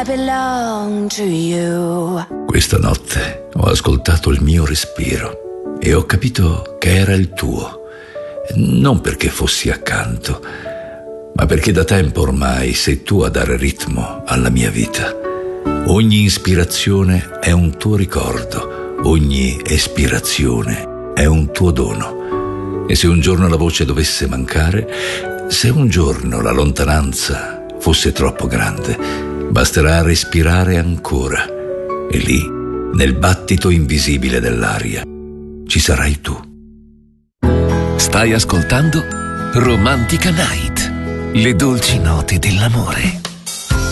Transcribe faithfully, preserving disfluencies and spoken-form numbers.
I belong to you. Questa notte ho ascoltato il mio respiro e ho capito che era il tuo, non perché fossi accanto, ma perché da tempo ormai sei tu a dare ritmo alla mia vita. Ogni ispirazione è un tuo ricordo, ogni espirazione è un tuo dono. E se un giorno la voce dovesse mancare, se un giorno la lontananza fosse troppo grande, basterà respirare ancora e lì, nel battito invisibile dell'aria, ci sarai tu. Stai ascoltando Romantica Night, le dolci note dell'amore.